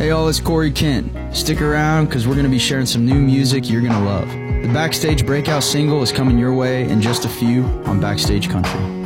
Hey all, it's Corey Kent. Stick around because we're going to be sharing some new music you're going to love. The Backstage Breakout single is coming your way in just a few on Backstage Country.